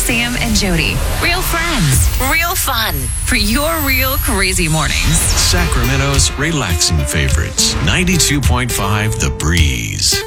Sam and Jody. Real friends, real fun for your real crazy mornings. Sacramento's relaxing favorites. 92.5 The Breeze.